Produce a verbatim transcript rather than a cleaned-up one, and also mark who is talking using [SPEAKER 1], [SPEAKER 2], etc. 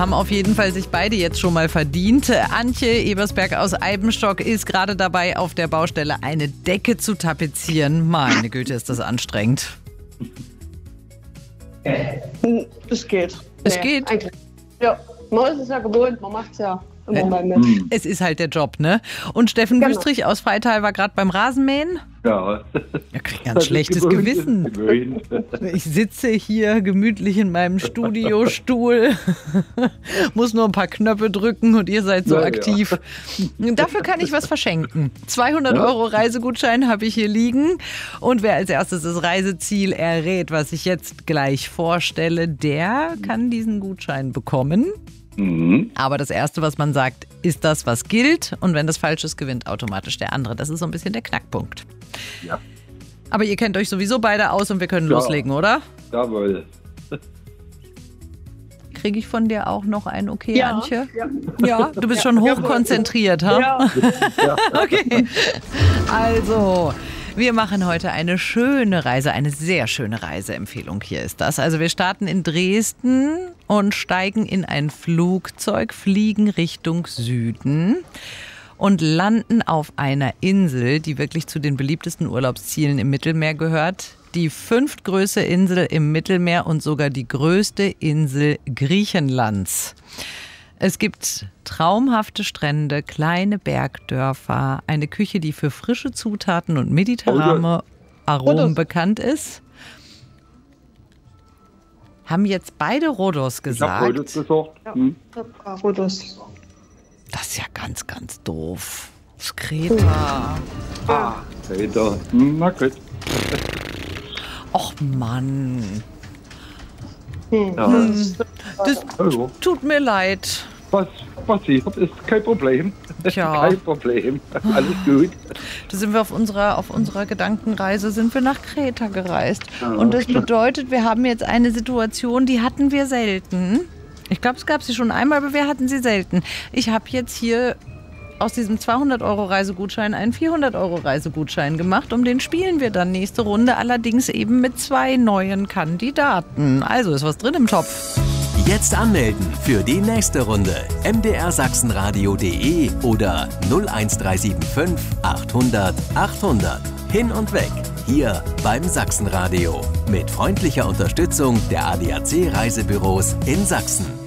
[SPEAKER 1] haben auf jeden Fall sich beide jetzt schon mal verdient. Antje Ebersberg aus Eibenstock ist gerade dabei, auf der Baustelle eine Decke zu tapezieren. Meine Güte, ist das anstrengend.
[SPEAKER 2] Es geht.
[SPEAKER 1] Es
[SPEAKER 2] nee,
[SPEAKER 1] geht?
[SPEAKER 2] Eigentlich. Ja, man ist es ja gewohnt, man macht es ja immer mal mit.
[SPEAKER 1] Es ist halt der Job, ne? Und Steffen
[SPEAKER 2] Genau.
[SPEAKER 1] Wüstrich aus Freital war gerade beim Rasenmähen.
[SPEAKER 3] Ja.
[SPEAKER 1] Er kriegt ganz schlechtes Gewissen. Ich sitze hier gemütlich in meinem Studiostuhl, muss nur ein paar Knöpfe drücken und ihr seid so
[SPEAKER 3] Ja,
[SPEAKER 1] aktiv. Dafür kann ich was verschenken. zweihundert Euro Reisegutschein habe ich hier liegen. Und wer als erstes das Reiseziel errät, was ich jetzt gleich vorstelle, der kann diesen Gutschein bekommen.
[SPEAKER 3] Mhm.
[SPEAKER 1] Aber das Erste, was man sagt, ist das, was gilt. Und wenn das falsch ist, gewinnt automatisch der andere. Das ist so ein bisschen der Knackpunkt.
[SPEAKER 3] Ja.
[SPEAKER 1] Aber ihr kennt euch sowieso beide aus und wir können
[SPEAKER 3] Ja.
[SPEAKER 1] loslegen, oder?
[SPEAKER 3] Jawohl.
[SPEAKER 1] Kriege ich von dir auch noch ein Okay,
[SPEAKER 2] Ja.
[SPEAKER 1] Antje?
[SPEAKER 2] Ja.
[SPEAKER 1] Ja, du bist schon hochkonzentriert, ha?
[SPEAKER 2] Ja.
[SPEAKER 1] Okay. Also, wir machen heute eine schöne Reise, eine sehr schöne Reiseempfehlung hier ist das. Also wir starten in Dresden und steigen in ein Flugzeug, fliegen Richtung Süden und landen auf einer Insel, die wirklich zu den beliebtesten Urlaubszielen im Mittelmeer gehört. Die fünftgrößte Insel im Mittelmeer und sogar die größte Insel Griechenlands. Es gibt traumhafte Strände, kleine Bergdörfer, eine Küche, die für frische Zutaten und mediterrane Aromen
[SPEAKER 2] Rhodos.
[SPEAKER 1] bekannt ist. Haben jetzt beide Rhodos
[SPEAKER 3] Ich habe heute
[SPEAKER 1] gesagt?
[SPEAKER 3] gesagt. Hm?
[SPEAKER 2] Rhodos.
[SPEAKER 1] Das ist ja ganz, ganz doof. Das ist Kreta.
[SPEAKER 3] Ah, Peter. Hm, na gut.
[SPEAKER 1] Och Mann,
[SPEAKER 3] Ja.
[SPEAKER 1] das
[SPEAKER 3] Also,
[SPEAKER 1] tut mir leid.
[SPEAKER 3] was passiert, ist kein Problem.
[SPEAKER 1] Tja.
[SPEAKER 3] Kein Problem. Alles gut.
[SPEAKER 1] Da sind wir auf unserer, auf unserer Gedankenreise, sind wir nach Kreta gereist.
[SPEAKER 3] Ja.
[SPEAKER 1] Und das bedeutet, wir haben jetzt eine Situation, die hatten wir selten. Ich glaube, es gab sie schon einmal, aber wir hatten sie selten. Ich habe jetzt hier aus diesem zweihundert Euro Reisegutschein einen vierhundert Euro Reisegutschein gemacht. Um den spielen wir dann nächste Runde, allerdings eben mit zwei neuen Kandidaten. Also ist was drin im Topf.
[SPEAKER 4] Jetzt anmelden für die nächste Runde. m d r sachsenradio punkt de oder null eins drei sieben fünf achthundert achthundert. Hin und weg. Hier beim Sachsenradio. Mit freundlicher Unterstützung der A D A C Reisebüros in Sachsen.